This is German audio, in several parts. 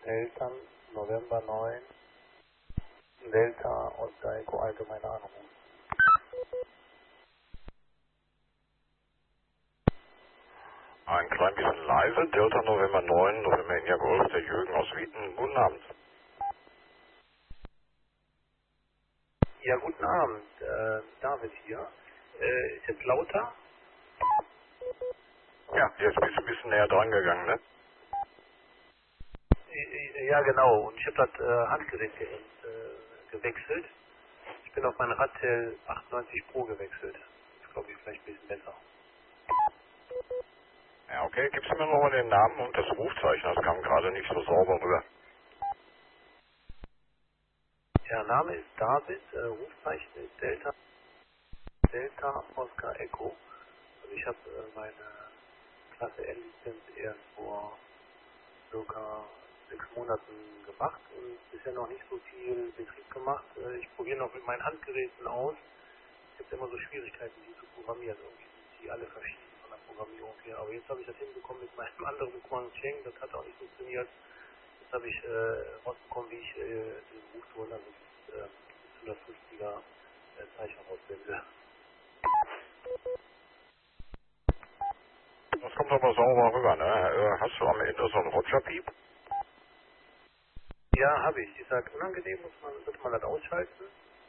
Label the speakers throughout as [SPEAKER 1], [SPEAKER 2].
[SPEAKER 1] Eltern, November 9, Delta, Oscar Echo, allgemeiner Anruf.
[SPEAKER 2] Ein klein bisschen leise, Delta November 9, November India Golf, der Jürgen aus Wieten. Guten Abend.
[SPEAKER 1] Ja, guten Abend, David hier. Ist jetzt lauter?
[SPEAKER 2] Ja, jetzt bist du ein bisschen näher dran gegangen, ne?
[SPEAKER 1] Ja, genau. Und ich habe das Handgerät gewechselt. Ich bin auf mein Radtel 98 Pro gewechselt. Das glaube ich vielleicht ein bisschen besser.
[SPEAKER 2] Ja, okay. Gibst du mir nochmal den Namen und das Rufzeichen? Das kam gerade nicht so sauber rüber.
[SPEAKER 1] Ja, Name ist David, Rufzeichen ist Delta Oscar Echo. Also ich habe meine Klasse L-Lizenz erst vor circa 6 Monaten gemacht und bisher noch nicht so viel Betrieb gemacht. Ich probiere noch mit meinen Handgeräten aus. Es gibt immer so Schwierigkeiten, die zu programmieren. Irgendwie sind die alle verschieden von der Programmierung her. Aber jetzt habe ich das hinbekommen mit meinem anderen Quang-Cheng. Das hat auch nicht funktioniert. Jetzt habe ich rausbekommen, wie ich den Buchton, also das 150er Zeichen auswende.
[SPEAKER 2] Das kommt aber sauber rüber, ne? Hast du am Ende so einen Roger-Piep?
[SPEAKER 1] Ja, habe ich. Ich sage, unangenehm sollte man das ausschalten.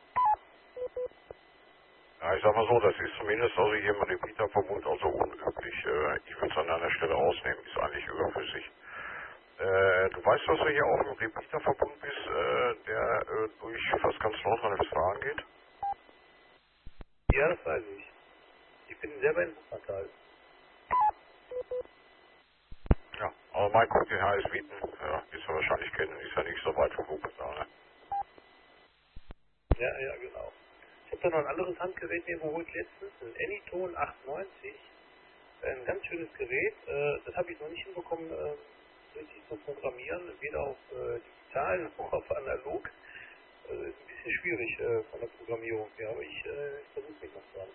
[SPEAKER 2] Ja, ich sag mal so, das ist zumindest also hier im Repeater-Verbund also unüblich. Ich würde es an einer Stelle rausnehmen, ist eigentlich überflüssig. Du weißt, dass du hier auf dem Repeater-Verbund bist, der durch fast ganz Nordrhein-Westfalen geht?
[SPEAKER 1] Ja, das weiß ich. Ich bin selber in Wuppertal.
[SPEAKER 2] Ja, aber mein QTH ist Wieten, ja, ist ja wahrscheinlich kennen, ist ja nicht so weit vom Wuppertal, ne?
[SPEAKER 1] Ja, ja, genau. Ich habe da noch ein anderes Handgerät mir geholt letztens, ein Anytone 98. Ein ganz schönes Gerät. Das habe ich noch nicht hinbekommen, richtig zu programmieren, weder auf digital noch auf analog. Ist ein bisschen schwierig von der Programmierung her, aber ich versuche mich noch dran.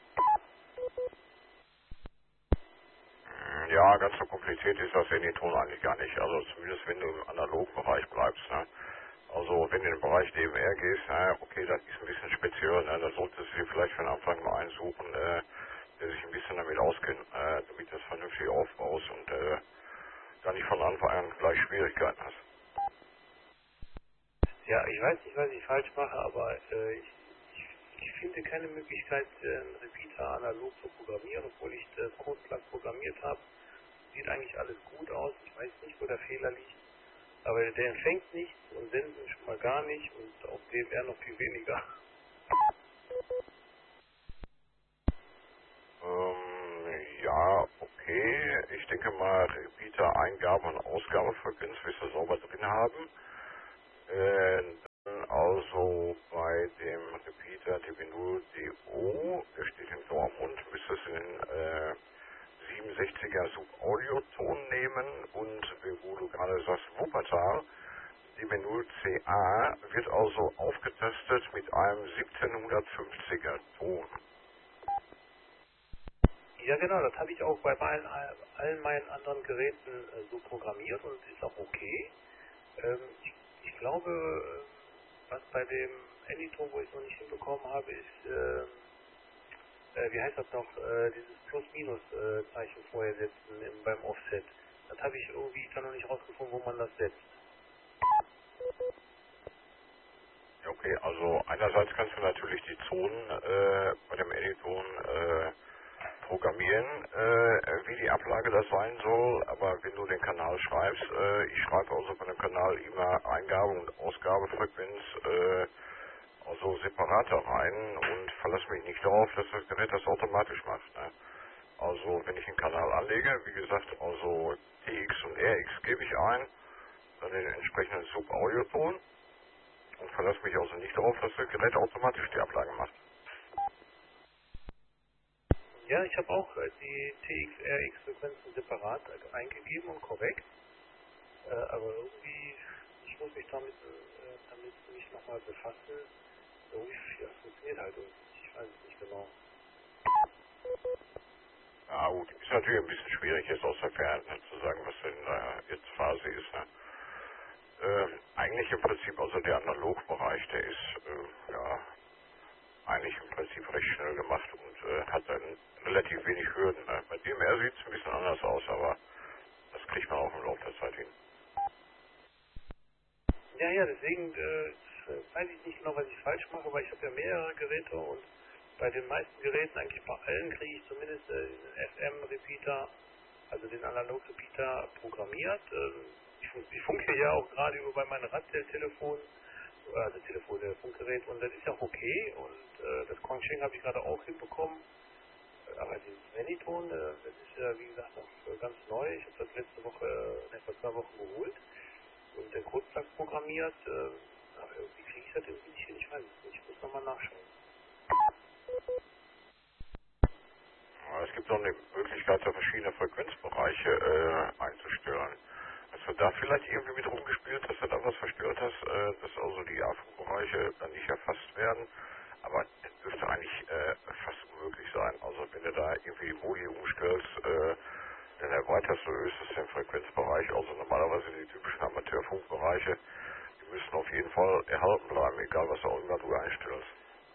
[SPEAKER 2] Ja, ganz so kompliziert ist das Anyton eigentlich gar nicht. Also zumindest wenn du im analogen Bereich bleibst. Ne? Also wenn du in den Bereich DMR gehst, okay, das ist ein bisschen speziell. Ne? Da solltest du dir vielleicht von Anfang mal einen suchen, der sich ein bisschen damit auskennt, damit du das vernünftig aufbaust und da nicht von Anfang an gleich Schwierigkeiten hast.
[SPEAKER 1] Ja, ich weiß nicht, was ich falsch mache, aber ich finde keine Möglichkeit, einen Repeater analog zu programmieren, obwohl ich das Codeblatt programmiert habe. Sieht eigentlich alles gut aus. Ich weiß nicht, wo der Fehler liegt. Aber der empfängt nichts und senden schon mal gar nicht und auf DMR noch viel weniger.
[SPEAKER 2] Ja, okay. Ich denke mal, Repeater Eingabe und Ausgabefrequenz wirst du sauber drin haben. Dann also bei dem Repeater DB0DO, der steht in Dortmund, müsste es den 67er Sub-Audio-Ton nehmen und wo du gerade sagst Wuppertal, DB0CA wird also aufgetastet mit einem 1750er Ton.
[SPEAKER 1] Ja genau, das habe ich auch bei allen meinen anderen Geräten so programmiert und ist auch okay. Ich glaube, was bei dem Anyton, wo ich es noch nicht hinbekommen habe, ist, wie heißt das noch, dieses Plus-Minus-Zeichen vorher setzen beim Offset. Das habe ich irgendwie dann noch nicht rausgefunden, wo man das setzt.
[SPEAKER 2] Okay, also einerseits kannst du natürlich die Zonen bei dem Editon programmieren, wie die Ablage das sein soll, aber wenn du den Kanal schreibst, ich schreibe also bei dem Kanal immer Eingabe- und Ausgabefrequenz also separat da rein und verlasse mich nicht darauf, dass das Gerät das automatisch macht. Ne? Also wenn ich einen Kanal anlege, wie gesagt, also TX und RX gebe ich ein, dann den entsprechenden Sub-Audio-Ton und verlasse mich also nicht darauf, dass das Gerät automatisch die Ablage macht.
[SPEAKER 1] Ja, ich habe auch die TX-RX-Frequenzen separat eingegeben und korrekt, aber irgendwie, ich muss mich damit mich nochmal befassen. Irgendwie, ja, funktioniert halt irgendwie. Ich weiß es nicht genau.
[SPEAKER 2] Ja gut, ist natürlich ein bisschen schwierig jetzt aus der Ferne zu sagen, was denn jetzt Phase ist. Ne? eigentlich im Prinzip, also der Analogbereich, der ist ja eigentlich im Prinzip recht schnell gemacht und hat dann relativ wenig Hürden. Ne? Bei DMR sieht es ein bisschen anders aus, aber das kriegt man auch im Laufe der Zeit hin.
[SPEAKER 1] Ja, deswegen weiß ich nicht genau, was ich falsch mache, weil ich habe ja mehrere Geräte und bei den meisten Geräten, eigentlich bei allen, kriege ich zumindest den FM-Repeater, also den Analog-Repeater programmiert. Ich funke ja auch gerade über mein Radtelefon, also Funkgerät, und das ist ja auch okay und das Conching habe ich gerade auch hinbekommen. Aber dieses Manyton, das ist ja wie gesagt noch ganz neu. Ich habe das letzte Woche, vor 2 Wochen geholt und den Codeplug programmiert. Aber irgendwie kriege ich das irgendwie nicht hin, ich weiß es nicht. Ich muss nochmal nachschauen.
[SPEAKER 2] Ja, es gibt auch eine Möglichkeit, da verschiedene Frequenzbereiche einzustellen. Hast du da vielleicht irgendwie mit rumgespielt, dass du da was verstört hast, dass also die AFU-Bereiche dann nicht erfasst werden? Aber das dürfte eigentlich fast unmöglich sein. Also wenn du da irgendwie die Modi umstellst, dann erweiterst du höchstens den Frequenzbereich. Also normalerweise die typischen Amateurfunkbereiche, die müssen auf jeden Fall erhalten bleiben, egal was auch immer du einstellst.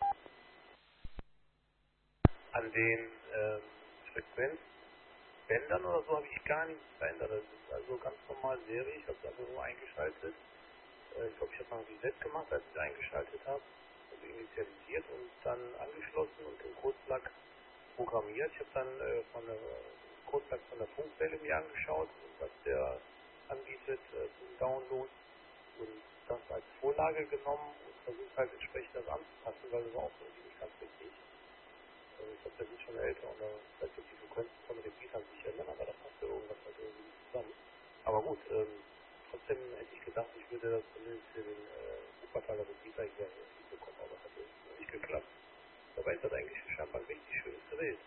[SPEAKER 1] An den Frequenzbändern oder so habe ich gar nichts verändert. Das ist also ganz normal Serie. Ich habe es einfach nur eingeschaltet. Ich glaube, ich habe mal ein Reset gemacht, als ich es eingeschaltet habe. Also initialisiert und dann angeschlossen und den Codeplug programmiert. Ich habe dann von der Codeplug von der Funkwelle mir angeschaut, was der anbietet zum Download und das als Vorlage genommen und versucht halt entsprechend das anzupassen, weil das war auch irgendwie nicht ganz richtig. Ich glaube, das ist schon älter und vielleicht wird die Frequenzen von Repeatern sich ändern, aber da passt ja irgendwas halt irgendwie nicht zusammen. Aber gut, trotzdem hätte ich gedacht, ich würde das zumindest für den Wuppertaler Repeater hier hinbekommen, aber das hat irgendwie nicht geklappt. Dabei ist das eigentlich scheinbar ein richtig schönes Gerät.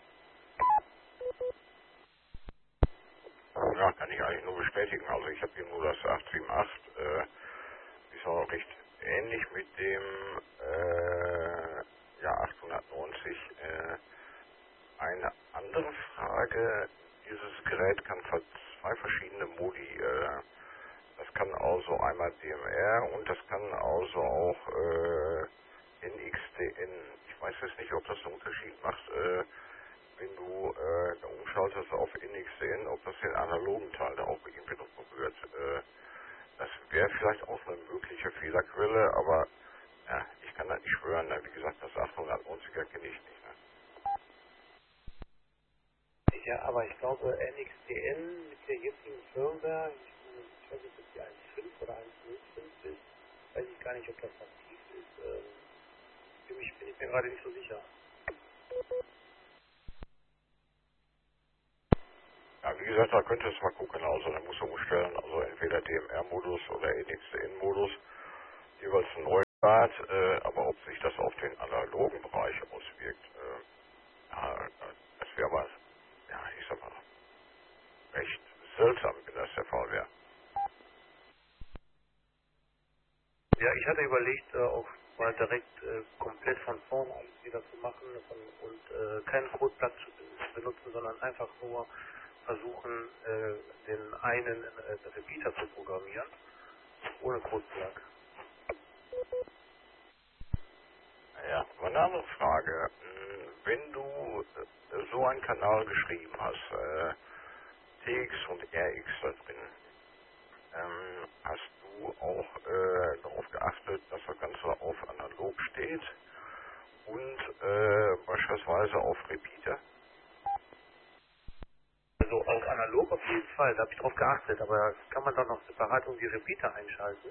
[SPEAKER 2] Ja, kann ich eigentlich nur bestätigen. Also ich habe hier nur das 878, ist auch recht ähnlich mit dem ja, 890. Eine andere Frage, dieses Gerät kann zwei verschiedene Modi. Das kann also einmal DMR und das kann also auch NXDN. Ich weiß jetzt nicht, ob das einen Unterschied macht, wenn du da umschaltest auf NXDN, ob das den analogen Teil da auch irgendwie noch berührt. Das wäre vielleicht auch eine mögliche Fehlerquelle, aber ja, ich kann das nicht schwören. Ne? Wie gesagt, das 890er kenne ich nicht. Ne?
[SPEAKER 1] Ja, aber ich glaube NXDN mit der jetzigen Firmware, ich weiß nicht, ob die 1.5 oder 1.05 ist, weiß ich gar nicht, ob das aktiv ist. Für mich bin ich mir gerade nicht so sicher.
[SPEAKER 2] Ja, wie gesagt, da könntest du mal gucken, also da musst du umstellen, also entweder DMR-Modus oder NXDN-Modus, jeweils ein Neustart, aber ob sich das auf den analogen Bereich auswirkt, ja, das wäre aber, ja, ich sag mal, recht seltsam, wenn das der Fall wäre.
[SPEAKER 1] Ja, ich hatte überlegt, auch mal direkt komplett von vorne alles wieder zu machen und keinen Codeplatz zu benutzen, sondern einfach nur versuchen, den einen Repeater zu programmieren, ohne Codeplug.
[SPEAKER 2] Ja, meine andere Frage, wenn du so einen Kanal geschrieben hast, TX und RX da drin, hast du auch darauf geachtet, dass das Ganze auf analog steht und beispielsweise auf Repeater?
[SPEAKER 1] Also auf analog auf jeden Fall, da habe ich drauf geachtet, aber kann man dann noch separat irgendwie Repeater einschalten?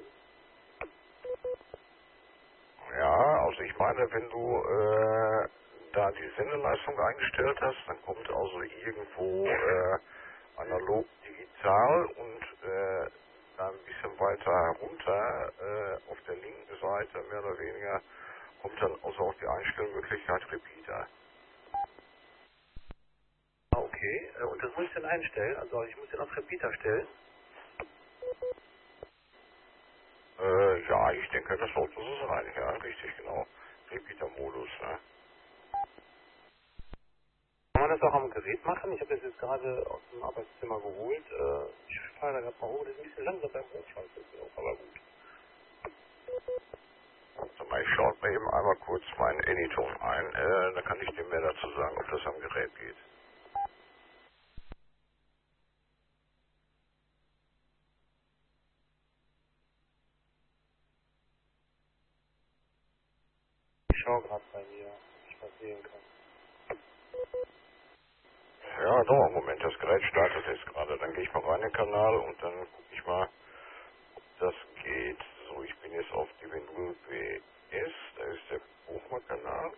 [SPEAKER 2] Ja, also ich meine, wenn du da die Sendeleistung eingestellt hast, dann kommt also irgendwo analog digital und dann ein bisschen weiter herunter auf der linken Seite mehr oder weniger kommt dann also auch die Einstellmöglichkeit Repeater.
[SPEAKER 1] Ah, okay, und das muss ich dann einstellen, also ich muss den auf Repeater stellen.
[SPEAKER 2] Ja, ich denke, das sollte so sein. Ja, richtig, genau. Repeater-Modus, ne?
[SPEAKER 1] Kann man kann das auch am Gerät machen. Ich habe das jetzt gerade aus dem Arbeitszimmer geholt. Ich fahre da gerade mal hoch. Das ist ein bisschen langsam beim Hochfahren, das ist aber gut.
[SPEAKER 2] Also mal, ich schaue mir eben einmal kurz meinen Anyton ein. Da kann ich dir mehr dazu sagen, ob das am Gerät geht.
[SPEAKER 1] Ich schaue gerade bei mir, ob ich was sehen kann.
[SPEAKER 2] Ja, doch, Moment, das Gerät startet jetzt gerade. Dann gehe ich mal rein in den Kanal und dann gucke ich mal, ob das geht. So, ich bin jetzt auf die Windows WS, da ist der Bochmer-Kanal.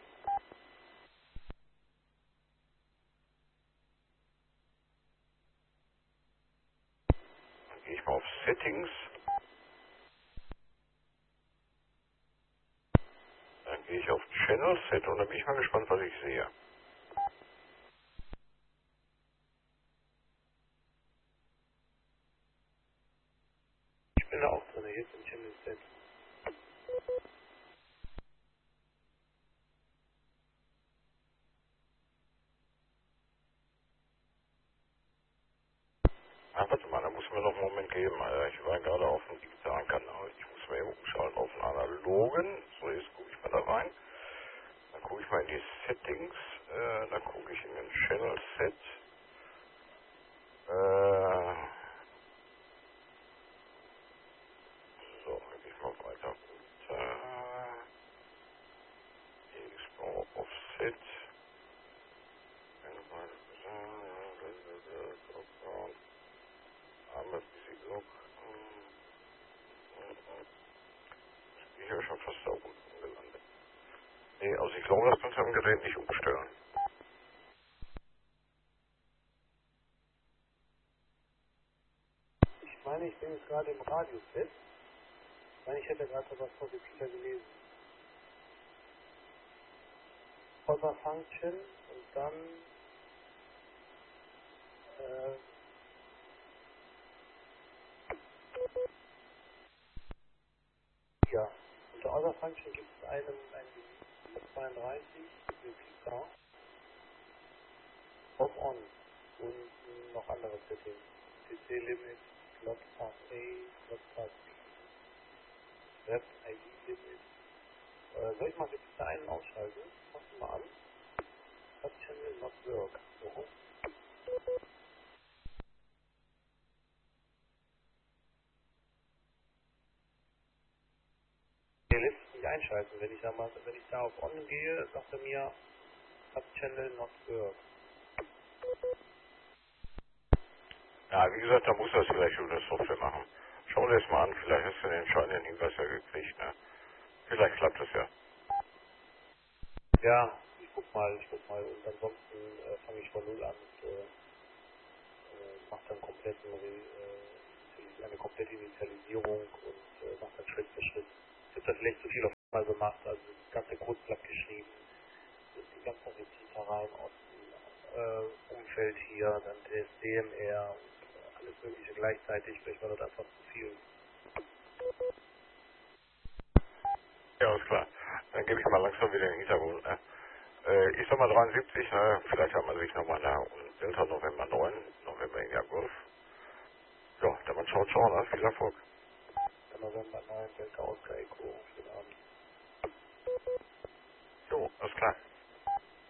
[SPEAKER 2] Dann gehe ich mal auf Settings. Dann gehe ich auf Channel Set und dann bin ich mal gespannt, was ich sehe.
[SPEAKER 1] Ich bin da auch drin, jetzt im Channel Set.
[SPEAKER 2] Ah, warte mal, da muss mir noch einen Moment geben. Ich war gerade auf dem digitalen Kanal. Ich muss mir eben umschalten auf den analogen. So, jetzt gucke ich mal da rein. Dann gucke ich mal in die Settings. Dann gucke ich in den Channel Set. So, dann gehe ich mal weiter runter. Explorer Offset. Arme Physik. Ich bin schon fast da unten gelandet. Nee, also ich glaube, das kannst du am Gerät nicht umstellen.
[SPEAKER 1] Ich meine, ich bin jetzt gerade im Radioset. Ich meine, ich hätte gerade was von Wikipedia gelesen. Other Function und dann, ja. Unter Other Function gibt es einen 32 Repeater Off-On und noch andere Settings. CC-Limit, Slot Path A, Slot Path B, Web ID-Limit. Soll ich mal bitte einen ausschalten? Mach mal an. Hat Channel not work. So. Der lässt sich nicht einschalten. Wenn ich da auf On gehe, sagt er mir, hat Channel not work.
[SPEAKER 2] Ja, wie gesagt, da muss das vielleicht über das Software machen. Schau dir das mal an, vielleicht hast du den entscheidenden Hinweis ja gekriegt, ne? Vielleicht klappt das ja.
[SPEAKER 1] Ja, ich guck mal. Und ansonsten fange ich von Null an und mache dann eine komplette Initialisierung und mache dann Schritt für Schritt. Ich habe das vielleicht zu viel auf einmal gemacht, also das ganze Codeblatt geschrieben, die ganzen Repeater rein aus dem Umfeld hier, dann das DMR und alles mögliche gleichzeitig. Vielleicht war das einfach zu viel.
[SPEAKER 2] Ja, alles klar. Dann gebe ich mal langsam wieder den Hintergrund, ne? Ich sag mal 73, ne? Vielleicht hat man sich nochmal nach Delta November 9, November India Golf. Ja, dann mal ciao, ciao, ne? Viel Erfolg.
[SPEAKER 1] Dann November 9, Delta Oscar Echo, schönen Abend.
[SPEAKER 2] Jo, alles klar.